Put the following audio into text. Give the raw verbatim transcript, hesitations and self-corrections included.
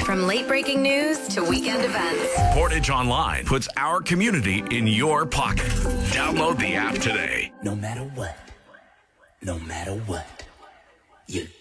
From late breaking news to weekend events, Portage Online puts our community in your pocket. Download the app today. No matter what, no matter what, you